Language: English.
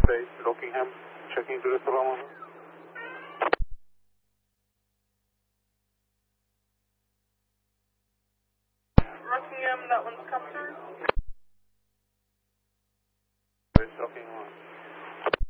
State, Rockingham, checking to the Solomon. Rockingham, that one's come through.